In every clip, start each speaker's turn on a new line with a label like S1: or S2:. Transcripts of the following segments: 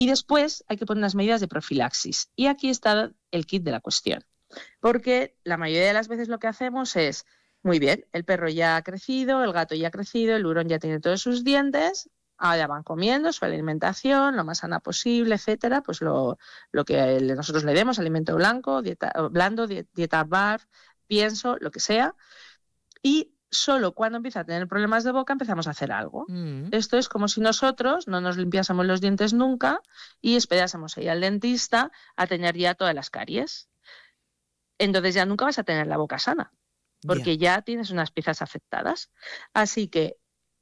S1: Y después hay que poner unas medidas de profilaxis. Y aquí está el kit de la cuestión. Porque la mayoría de las veces lo que hacemos es, muy bien, el perro ya ha crecido, el gato ya ha crecido, el hurón ya tiene todos sus dientes, ahora van comiendo su alimentación, lo más sana posible, etcétera, pues lo que nosotros le demos, alimento blanco, blando, dieta BARF, pienso, lo que sea, y solo cuando empieza a tener problemas de boca empezamos a hacer algo. Esto es como si nosotros no nos limpiásemos los dientes nunca y esperásemos ir al dentista a tener ya todas las caries. Entonces ya nunca vas a tener la boca sana, porque ya tienes unas piezas afectadas. Así que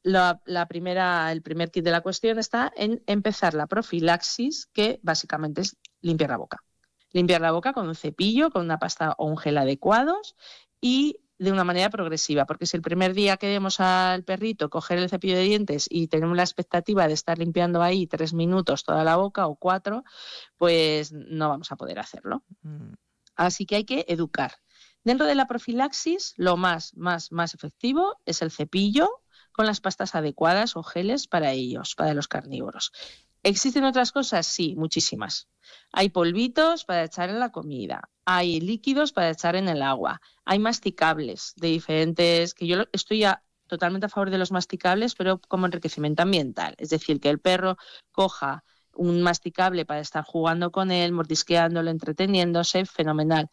S1: el primer kit de la cuestión está en empezar la profilaxis, que básicamente es limpiar la boca. Limpiar la boca con un cepillo, con una pasta o un gel adecuados y de una manera progresiva, porque si el primer día que demos al perrito coger el cepillo de dientes y tenemos la expectativa de estar limpiando ahí 3 minutos toda la boca o 4, pues no vamos a poder hacerlo. Así que hay que educar. Dentro de la profilaxis, lo más efectivo es el cepillo con las pastas adecuadas o geles para ellos, para los carnívoros. ¿Existen otras cosas? Sí, muchísimas. Hay polvitos para echar en la comida, hay líquidos para echar en el agua, hay masticables de diferentes, que yo estoy totalmente a favor de los masticables, pero como enriquecimiento ambiental. Es decir, que el perro coja un masticable para estar jugando con él, mordisqueándolo, entreteniéndose, fenomenal.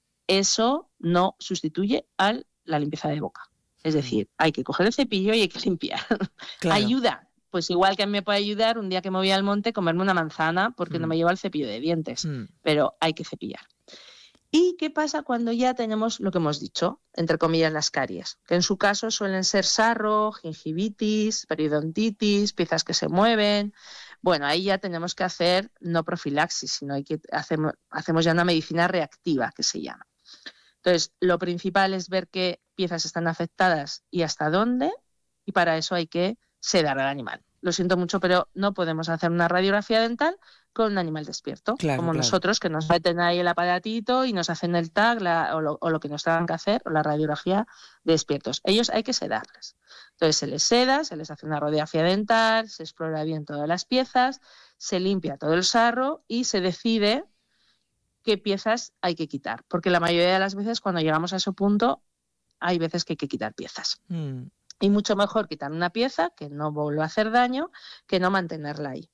S1: Eso no sustituye a la limpieza de boca. Es decir, hay que coger el cepillo y hay que limpiar. Claro. Ayuda. Pues igual que a mí me puede ayudar un día que me voy al monte comerme una manzana porque no me lleva el cepillo de dientes, pero hay que cepillar. ¿Y qué pasa cuando ya tenemos lo que hemos dicho, entre comillas, las caries? Que en su caso suelen ser sarro, gingivitis, periodontitis, piezas que se mueven. Bueno, ahí ya tenemos que hacer no profilaxis, sino hacemos ya una medicina reactiva, que se llama. Entonces, lo principal es ver qué piezas están afectadas y hasta dónde, y para eso hay que sedar al animal. Lo siento mucho, pero no podemos hacer una radiografía dental con un animal despierto, como nosotros, que nos meten ahí el aparatito y nos hacen el tag o lo que nos tengan que hacer, o la radiografía despiertos. Ellos hay que sedarles. Entonces se les seda, se les hace una radiografía dental, se explora bien todas las piezas, se limpia todo el sarro y se decide qué piezas hay que quitar. Porque la mayoría de las veces cuando llegamos a ese punto hay veces que hay que quitar piezas. Y mucho mejor quitar una pieza que no vuelva a hacer daño que no mantenerla ahí.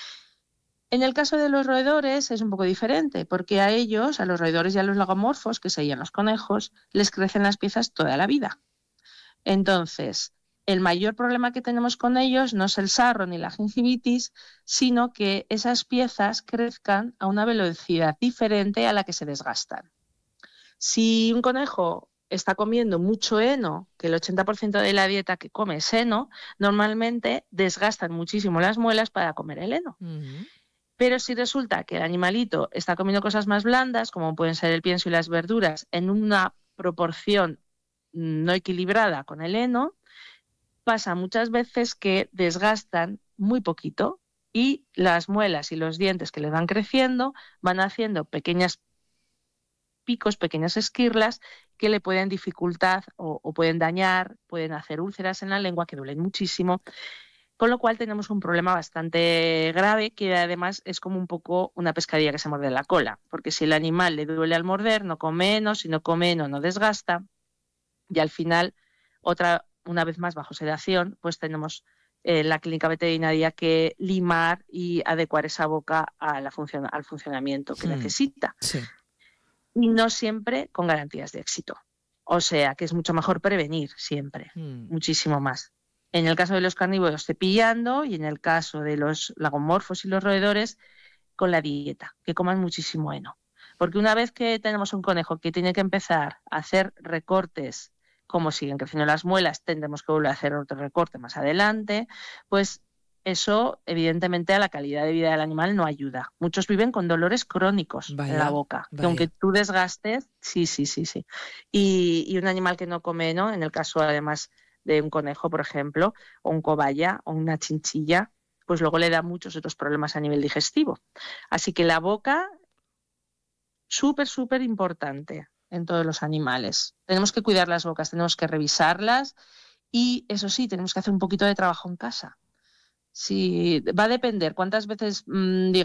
S1: En el caso de los roedores es un poco diferente, porque a ellos, a los roedores y a los lagomorfos, que serían los conejos, les crecen las piezas toda la vida. Entonces, el mayor problema que tenemos con ellos no es el sarro ni la gingivitis, sino que esas piezas crezcan a una velocidad diferente a la que se desgastan. Si un conejo está comiendo mucho heno, que el 80% de la dieta que come es heno, normalmente desgastan muchísimo las muelas para comer el heno. Pero si resulta que el animalito está comiendo cosas más blandas, como pueden ser el pienso y las verduras, en una proporción no equilibrada con el heno, pasa muchas veces que desgastan muy poquito y las muelas y los dientes que les van creciendo van haciendo pequeñas picos, pequeñas esquirlas que le pueden dificultar o pueden dañar, pueden hacer úlceras en la lengua que duelen muchísimo, con lo cual tenemos un problema bastante grave que además es como un poco una pescadilla que se muerde la cola, porque si el animal le duele al morder, no come heno, si no come heno no desgasta y al final, una vez más bajo sedación, pues tenemos la clínica veterinaria que limar y adecuar esa boca al funcionamiento que necesita. Sí. Y no siempre con garantías de éxito. O sea, que es mucho mejor prevenir siempre, muchísimo más. En el caso de los carnívoros, cepillando, y en el caso de los lagomorfos y los roedores, con la dieta, que coman muchísimo heno. Porque una vez que tenemos un conejo que tiene que empezar a hacer recortes, como siguen creciendo las muelas, tendremos que volver a hacer otro recorte más adelante, pues eso evidentemente a la calidad de vida del animal no ayuda. Muchos viven con dolores crónicos en la boca, que aunque tú desgastes, sí. Y un animal que no come heno, en el caso además de un conejo, por ejemplo, o un cobaya o una chinchilla, pues luego le da muchos otros problemas a nivel digestivo. Así que la boca, súper importante en todos los animales. Tenemos que cuidar las bocas, tenemos que revisarlas y eso sí, tenemos que hacer un poquito de trabajo en casa. Sí, va a depender cuántas veces digamos